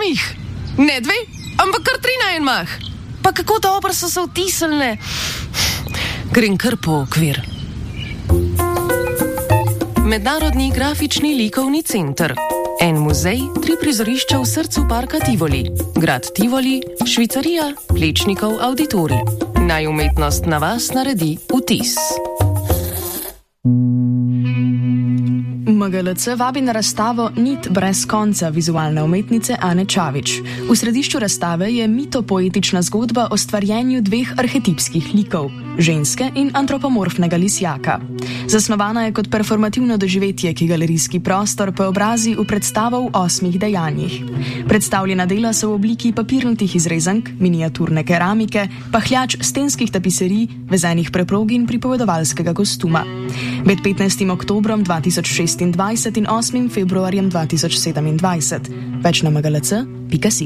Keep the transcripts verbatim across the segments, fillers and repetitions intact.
jih. Ne dve, ampak kar tri na en mah. Pa kako dobro so se vtisnile. Grem kar po okvir. Mednarodni grafični likovni center. En muzej, tri prizorišča v srcu parka Tivoli. Grad Tivoli, Švicarija, Plečnikov auditorij. Naj umetnost na vas naredi vtis. M G L C vabi na razstavo Nit brez konca vizualne umetnice Ane Čavič. V središču razstave je mitopoetična zgodba o stvarjenju dveh arhetipskih likov, ženske in antropomorfnega lisjaka. Zasnovana je kot performativno doživetje, ki galerijski prostor preobrazi v predstavo v osmih dejanjih. Predstavljena dela so v obliki papirnatih izrezank, miniaturne keramike, pahljač stenskih tapiserij, vezenih preprog in pripovedovalskega kostuma. Med petnajstim oktobrom dva tisoč šestindvajset in osmim februarjem dva tisoč sedemindvajset. Več na m g l c pika si.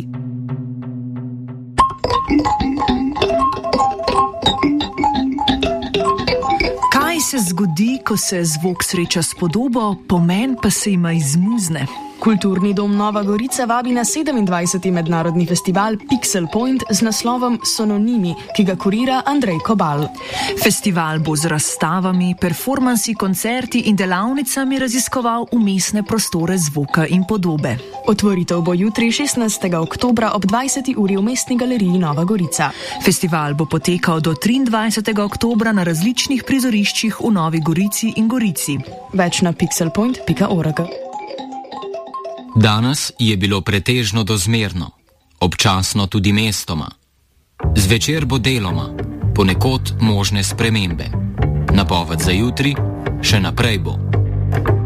Kaj se zgodi, ko se zvok sreča s podobo, pomen pa se ima izmuzne? Kulturni dom Nova Gorica vabi na sedemindvajseti mednarodni festival Pixel Point z naslovom Sononimi, ki ga kurira Andrej Kobal. Festival bo z razstavami, performansi, koncerti in delavnicami raziskoval umestne prostore zvoka in podobe. Otvoritev bo jutri, šestnajstega oktobra ob dvajseti uri v Mestni galeriji Nova Gorica. Festival bo potekal do triindvajsetega oktobra na različnih prizoriščih v Novi Gorici in Gorici. Več na pixelpoint pika org. Danes je bilo pretežno dozmerno, občasno tudi mestoma. Zvečer bo deloma, ponekod možne spremembe. Napoved za jutri, še naprej bo.